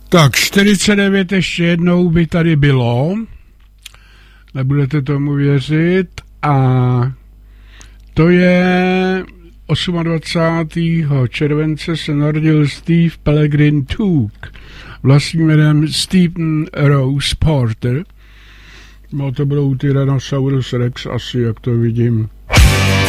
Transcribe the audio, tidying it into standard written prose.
Tak 49 ještě jednou by tady bylo, nebudete tomu věřit, a to je 28. července se narodil Steve Pellegrin Took, vlastním jménem Stephen Rose Porter. No to budou Tyrannosaurus Rex asi, jak to vidím.